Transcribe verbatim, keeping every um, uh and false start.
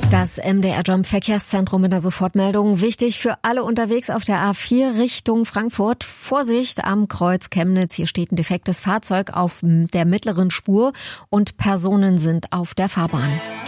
Das M D R Jump Verkehrszentrum in der Sofortmeldung. Wichtig für alle unterwegs auf der A vier Richtung Frankfurt. Vorsicht am Kreuz Chemnitz. Hier steht ein defektes Fahrzeug auf der mittleren Spur und Personen sind auf der Fahrbahn.